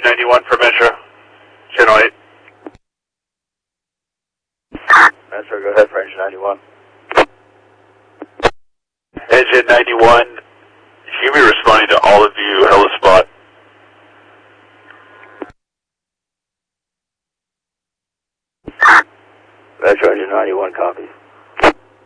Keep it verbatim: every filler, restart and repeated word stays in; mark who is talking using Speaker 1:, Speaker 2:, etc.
Speaker 1: ninety-one for Metro. Channel eight.
Speaker 2: Metro, go ahead for engine ninety-one.
Speaker 1: Engine ninety-one, should be responding to all of you, Hella Spot.
Speaker 2: Metro, engine ninety-one, copy.